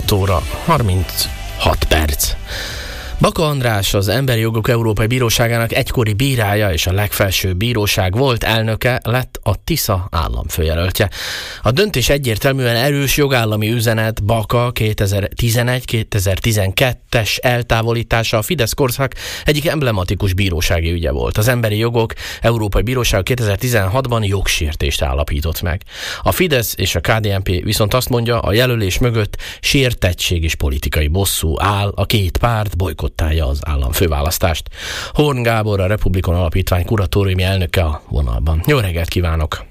óra 36 perc. Baka András az Emberi Jogok Európai Bíróságának egykori bírája és a legfelsőbb bíróság volt elnöke lett a Tisza államfőjelöltje. A döntés egyértelműen erős jogállami üzenet. Baka 2011-2012-es eltávolítása a Fidesz korszak egyik emblematikus bírósági ügye volt. Az Emberi Jogok Európai Bíróság 2016-ban jogsértést állapított meg. A Fidesz és a KDNP viszont azt mondja, a jelölés mögött sértettség és politikai bosszú áll, a két párt bolykottálja az államfőválasztást. Horn Gábor, a Republikon Alapítvány kuratóriumi elnöke a vonalban. Jó reggelt kívánok!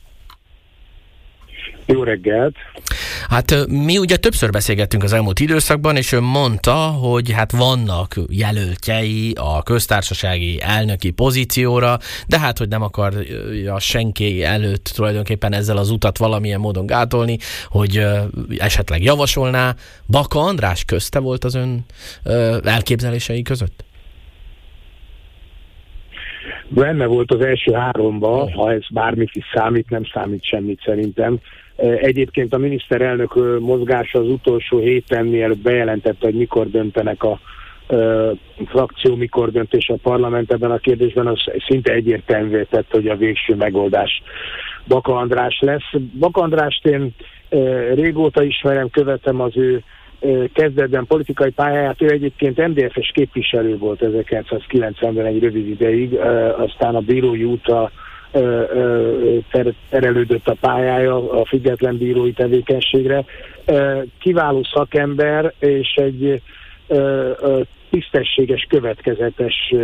Jó reggelt! Hát mi ugye többször beszélgettünk az elmúlt időszakban, és ön mondta, hogy hát vannak jelöltjei a köztársasági elnöki pozícióra, de hát, hogy nem akarja senki előtt tulajdonképpen ezzel az utat valamilyen módon gátolni, hogy esetleg javasolná. Baka András közte volt az ön elképzelései között? Benne volt az első háromba, ha ez bármit is számít, nem számít semmit szerintem. Egyébként a miniszterelnök mozgása az utolsó héten, mielőtt bejelentette, hogy mikor döntenek a frakció, mikor dönt és a parlament ebben a kérdésben, az szinte egyértelművé tett, hogy a végső megoldás Baka András lesz. Baka Andrást én régóta ismerem, követem az ő kezdetben politikai pályáját. Ő egyébként MDF-es képviselő volt 1990-ben egy rövid ideig, aztán a bírói útra terelődött a pályája a független bírói tevékenységre. Kiváló szakember és egy tisztességes, következetes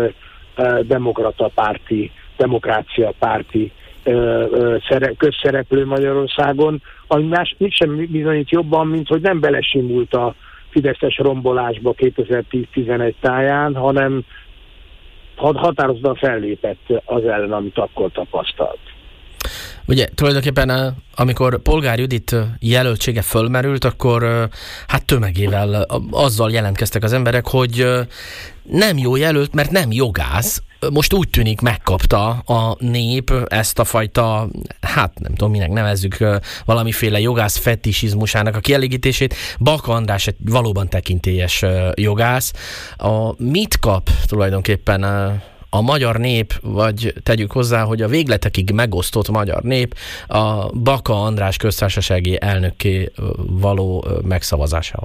demokrácia párti közszereplő Magyarországon, ami más mit sem bizonyít jobban, mint hogy nem belesimult a fideszes rombolásba 2010-11 táján, hanem határozottan fellépett az ellen, amit akkor tapasztalt. Ugye tulajdonképpen amikor Polgár Judit jelöltsége fölmerült, akkor hát tömegével azzal jelentkeztek az emberek, hogy nem jó jelölt, mert nem jogász. Most úgy tűnik, megkapta a nép ezt a fajta, hát nem tudom, minek nevezzük, valamiféle jogász fetisizmusának a kielégítését. Baka András egy valóban tekintélyes jogász. Mit kap tulajdonképpen a magyar nép, vagy tegyük hozzá, hogy a végletekig megosztott magyar nép a Baka András köztársasági elnökké való megszavazásával?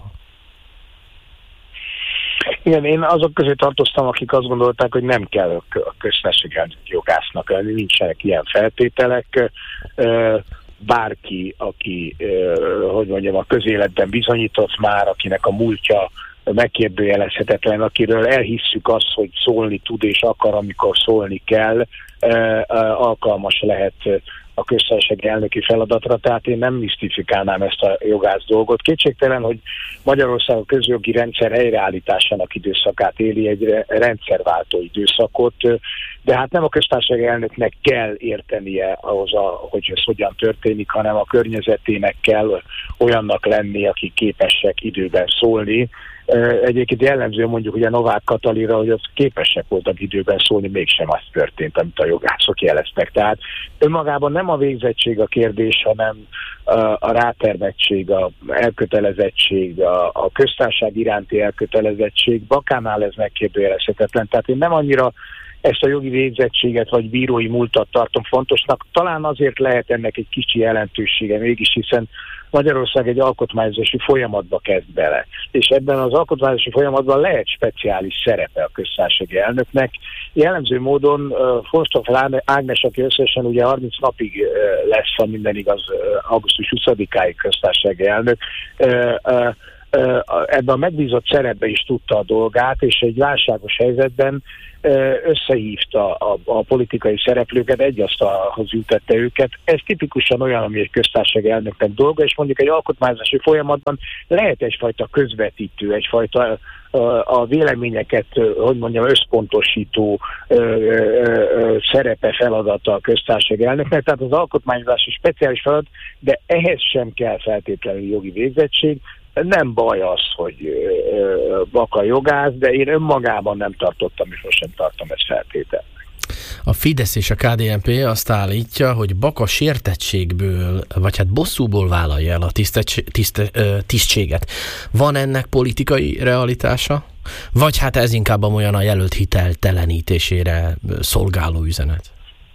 Igen, én azok közé tartoztam, akik azt gondolták, hogy nem kell a köztársasági elnök jogásznak lenni, nincsenek ilyen feltételek. Bárki, aki, a közéletben bizonyított már, akinek a múltja megkérdőjelezhetetlen, akiről elhisszük azt, hogy szólni tud és akar, amikor szólni kell, alkalmas lehet a köztársasági elnöki feladatra, tehát én nem misztifikálnám ezt a jogász dolgot. Kétségtelen, hogy Magyarország a közjogi rendszer helyreállításának időszakát éli, egy rendszerváltó időszakot, de hát nem a köztársasági elnöknek kell értenie ahhoz, hogy ez hogyan történik, hanem a környezetének kell olyannak lenni, akik képesek időben szólni. Egyébként jellemző mondjuk ugye Novák Katalinra, hogy az képesek voltak időben szólni, mégsem az történt, amit a jogászok jeleztek. Tehát önmagában nem a végzettség a kérdés, hanem a rátermettség, a elkötelezettség, a köztársaság iránti elkötelezettség. Bakánál ez megkérdőjelezhetetlen. Tehát én nem annyira ezt a jogi végzettséget vagy bírói múltat tartom fontosnak. Talán azért lehet ennek egy kicsi jelentősége mégis, hiszen Magyarország egy alkotmányozási folyamatba kezd bele. És ebben az alkotmányozási folyamatban lehet speciális szerepe a köztársasági elnöknek. Jellemző módon Forsthoff Ágnes, aki összesen ugye 30 napig lesz, ha minden igaz, augusztus 20-áig köztársasági elnök, ebben a megbízott szerepbe is tudta a dolgát, és egy válságos helyzetben összehívta a politikai szereplőket, egy asztalhoz ültette őket. Ez tipikusan olyan, ami egy köztársasági elnöknek dolga, és mondjuk egy alkotmányozási folyamatban lehet egyfajta közvetítő, egyfajta a véleményeket, összpontosító szerepe, feladata a köztársasági elnöknek, tehát az alkotmányozás egy speciális feladat, de ehhez sem kell feltétlenül jogi végzettség. Nem baj az, hogy Baka jogász, de én önmagában nem tartottam, és most sem tartom ezt feltételnek. A Fidesz és a KDNP azt állítja, hogy Baka sértettségből, vagy hát bosszúból vállalja el a tisztséget. Van ennek politikai realitása? Vagy hát ez inkább olyan a jelölt hiteltelenítésére szolgáló üzenet?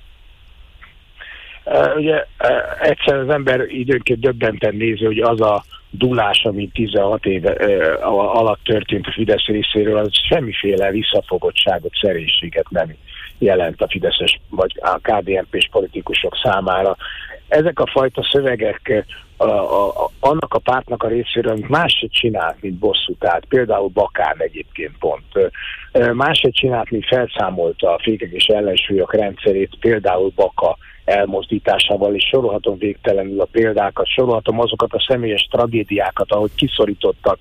Ugye egyszer az ember időnként döbbenten nézi, hogy az a dulás, ami 16 év alatt történt a Fidesz részéről, az semmiféle visszafogottságot, szerénységet nem jelent a fideszes vagy a KDNP-s politikusok számára. Ezek a fajta szövegek annak a pártnak a részéről más se csinált, mint bosszút állt. Például Bakán egyébként pont. Más se csinált, mint felszámolta a fékek és ellensúlyok rendszerét, például Baka elmozdításával, és sorolhatom végtelenül a példákat, sorolhatom azokat a személyes tragédiákat, ahogy kiszorítottak,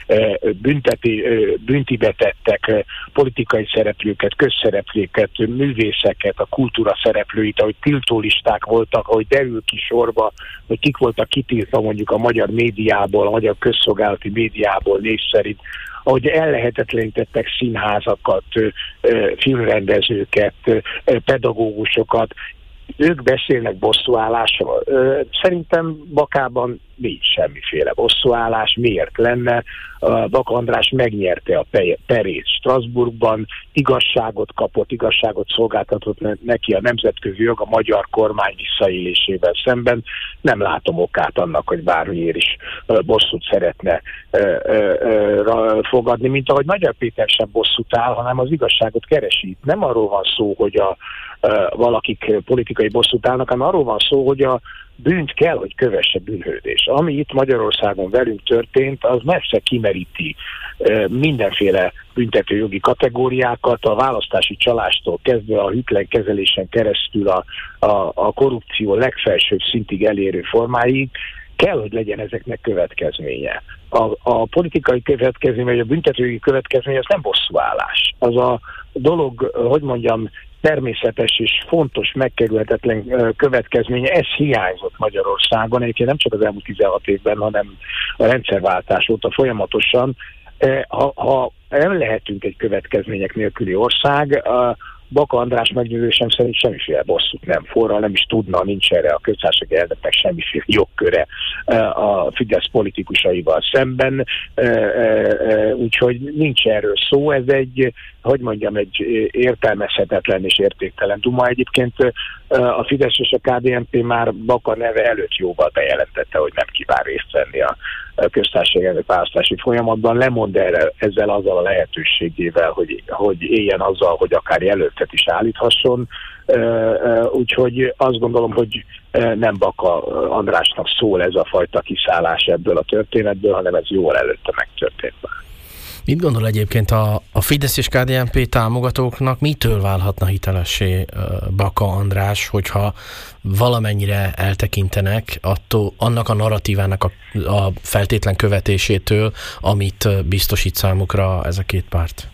büntibe tettek politikai szereplőket, közszereplőket, művészeket, a kultúra szereplőit, ahogy tiltólisták voltak, ahogy derül ki sorba, hogy kik voltak kitiltva mondjuk a magyar médiából, a magyar közszolgálati médiából név szerint, ahogy ellehetetlenítettek színházakat, filmrendezőket, pedagógusokat. Ők beszélnek bosszúállásról. Szerintem Bakában nincs semmiféle bosszúállás. Miért lenne? Baka András megnyerte a perét Strasbourgban, igazságot kapott, igazságot szolgáltatott neki a nemzetközi jog a magyar kormány visszaélésével szemben. Nem látom okát annak, hogy bármiért is bosszút szeretne fogadni, mint ahogy Magyar Péter sem bosszút áll, hanem az igazságot keresi. Nem arról van szó, hogy valakik politikai bosszút állnak, hanem arról van szó, hogy a bűnt kell, hogy kövesse bűnhődés. Ami itt Magyarországon velünk történt, az messze kimeríti mindenféle büntetőjogi kategóriákat, a választási csalástól kezdve a hűtlen kezelésen keresztül a korrupció legfelsőbb szintig elérő formáig, kell, hogy legyen ezeknek következménye. A politikai következmény, vagy a büntetőjogi következmény, az nem bosszúállás. Az a dolog, hogy mondjam, természetes és fontos, megkerülhetetlen következménye, ez hiányzott Magyarországon, egyébként nem csak az elmúlt 16 évben, hanem a rendszerváltás óta folyamatosan. Ha nem lehetünk egy következmények nélküli ország, Baka András meggyőzésem szerint semmiféle bosszút nem forral, nem is tudna, nincs erre a köztársasági elnöknek semmiféle jogköre a Fidesz politikusaival szemben, úgyhogy nincs erről szó, ez egy, hogy mondjam, egy értelmezhetetlen és értéktelen duma. Egyébként a Fidesz és a KDNP már Baka neve előtt jóval bejelentette, hogy nem kíván részt venni a köztársasági elnök választási folyamatban, lemond ezzel azzal a lehetőségével, hogy éljen azzal, hogy akár jelöltet is állíthasson. Úgyhogy azt gondolom, hogy nem Baka Andrásnak szól ez a fajta kiszállás ebből a történetből, hanem ez jóval előtte megtörtént már. Mit gondol egyébként a Fidesz és KDNP támogatóknak, mitől válhatna hitelessé Baka András, hogyha valamennyire eltekintenek annak a narratívának a feltétlen követésétől, amit biztosít számukra ez a két párt?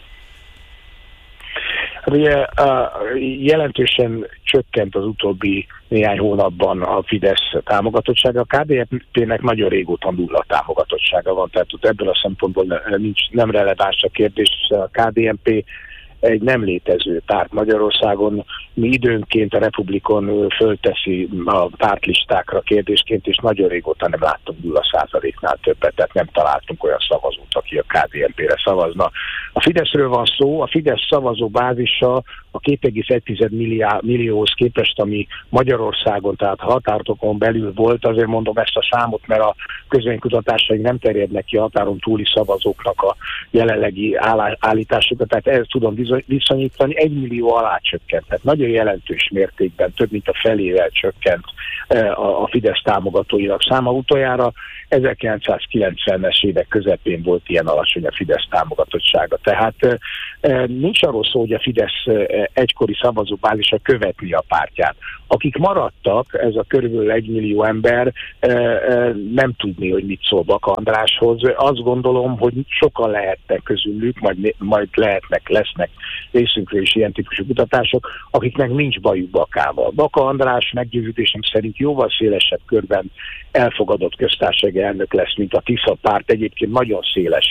Ugye jelentősen csökkent az utóbbi néhány hónapban a Fidesz támogatottsága. A KDNP-nek nagyon régóta nulla támogatottsága van, tehát ebből a szempontból nem releváns a kérdés. A KDNP egy nem létező párt Magyarországon. Mi időnként a Republikon fölteszi a pártlistákra kérdésként, és nagyon régóta nem láttunk 0%-nál többet, tehát nem találtunk olyan szavazót, aki a KDNP-re szavazna. A Fideszről van szó, a Fidesz szavazó bázisa a 2,1 millióhoz képest, ami Magyarországon, tehát határokon belül volt, azért mondom ezt a számot, mert a közvéleménykutatásaink nem terjednek ki a határon túli szavazóknak a jelenlegi állításokat, tehát ezt tudom viszonyítani, 1 millió alá csökkent, tehát nagyon jelentős mértékben, több mint a felével csökkent a Fidesz támogatóinak száma. Utoljára 1990-es évek közepén volt ilyen alacsony a Fidesz támogatottsága. Tehát nincs arról szó, hogy a Fidesz egykori szavazóbázisa követni a pártját. Akik maradtak, ez a körülbelül 1 millió ember, nem tudni, hogy mit szól Baka Andráshoz. Azt gondolom, hogy sokan lehetnek közülük, majd lesznek részünkről is ilyen típusú kutatások, akiknek nincs bajuk Bakával. Baka András meggyőződésem szerint jóval szélesebb körben elfogadott köztársasági elnök lesz, mint a Tisza párt. Egyébként nagyon széles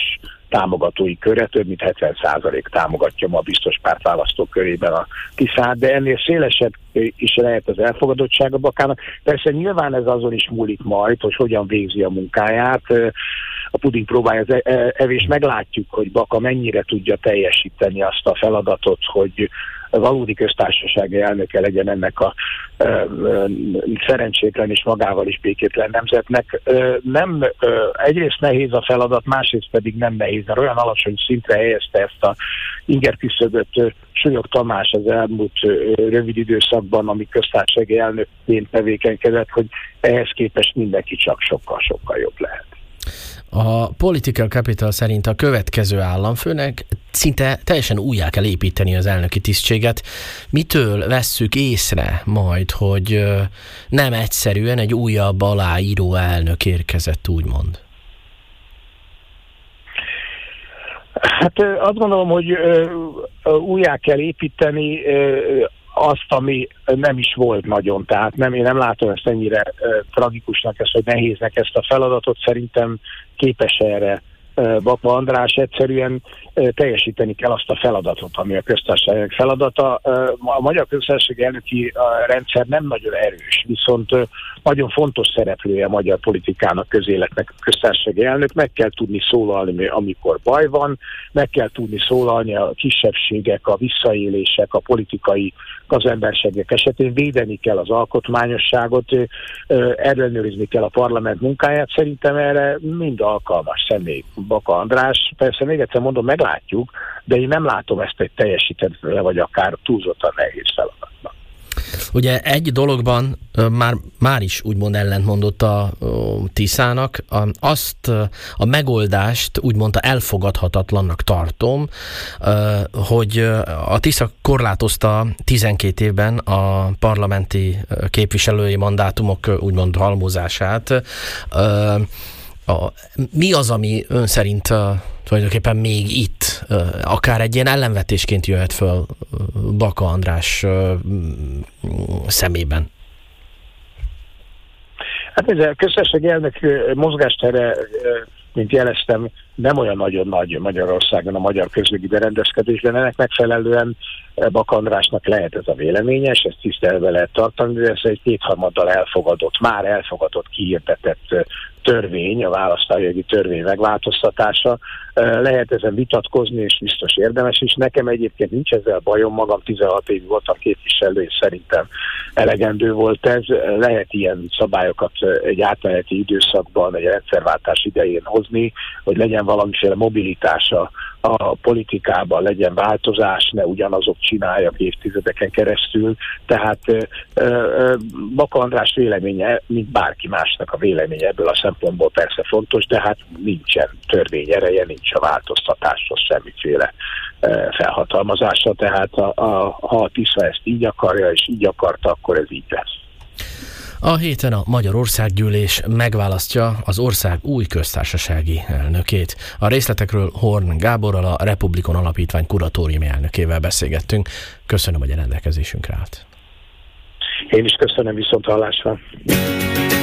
támogatói köre, több mint 70% támogatja ma a biztos párt választók körében a Tiszát, de ennél szélesebb is lehet az elfogadottság a Bakának. Persze nyilván ez azon is múlik majd, hogy hogyan végzi a munkáját. A puding próbálja az evés, meglátjuk, hogy Baka mennyire tudja teljesíteni azt a feladatot, hogy valódi köztársasági elnöke legyen ennek a szerencsétlen és magával is békétlen nemzetnek. Egyrészt nehéz a feladat, másrészt pedig nem nehéz, mert olyan alacsony szintre helyezte ezt a ingerküszöböt Súlyog Tamás az elmúlt rövid időszakban, ami köztársasági elnökként tevékenykedett, hogy ehhez képest mindenki csak sokkal-sokkal jobb lehet. A Political Capital szerint a következő államfőnek szinte teljesen újjá kell építeni az elnöki tisztséget. Mitől vesszük észre majd, hogy nem egyszerűen egy újabb aláíró elnök érkezett, úgymond? Hát azt gondolom, hogy újjá kell építeni azt, ami nem is volt nagyon. Tehát én nem látom ezt ennyire tragikusnak, hogy nehéznek ezt a feladatot. Szerintem képes erre Baka András, egyszerűen teljesíteni kell azt a feladatot, ami a köztársaság feladata. A magyar köztársasági elnöki rendszer nem nagyon erős, viszont nagyon fontos szereplője a magyar politikának, közéletnek a köztársasági elnök. Meg kell tudni szólalni, amikor baj van, meg kell tudni szólalni a kisebbségek, a visszaélések, a politikai gazemberségek esetén, védeni kell az alkotmányosságot, ellenőrizni kell a parlament munkáját. Szerintem erre mind alkalmas személy Baka András. Persze még egyszer mondom, meglátjuk, de én nem látom ezt egy teljesítetlen, vagy akár túlzottan nehéz feladatnak. Ugye egy dologban már is úgymond ellentmondott a Tiszának, azt a megoldást úgymond elfogadhatatlannak tartom, hogy a Tisza korlátozta 12 évben a parlamenti képviselői mandátumok úgymond halmozását. Mi az, ami ön szerint tulajdonképpen még itt akár egy ilyen ellenvetésként jöhet föl Baka András szemében? Hát ez a köztársasági elnök mozgástere, mint jeleztem, nem olyan nagyon nagy Magyarországon a magyar közjogi berendezkedésben. Ennek megfelelően Baka Andrásnak lehet ez a véleménye, és ezt tiszteletben lehet tartani, de ez egy kétharmaddal már elfogadott, kihirdetett törvény, a választójogi törvény megváltoztatása. Lehet ezen vitatkozni, és biztos érdemes is. Nekem egyébként nincs ezzel bajom, magam 16 évig voltam képviselő, és szerintem elegendő volt ez. Lehet ilyen szabályokat egy átmeneti időszakban, egy rendszerváltás idején hozni, hogy legyen valamiféle mobilitása a politikában, legyen változás, ne ugyanazok csinálják évtizedeken keresztül. Tehát Baka András véleménye, mint bárki másnak a véleménye ebből a szempontból persze fontos, de hát nincsen törvény ereje, nincs a változtatáshoz semmiféle felhatalmazása, tehát ha a Tisza ezt így akarja, és így akarta, akkor ez így lesz. A héten a Magyar Országgyűlés megválasztja az ország új köztársasági elnökét. A részletekről Horn Gáborral, a Republikon Alapítvány kuratóriumi elnökével beszélgettünk. Köszönöm, hogy a rendelkezésünkre állt. Én is köszönöm, viszonthallásra.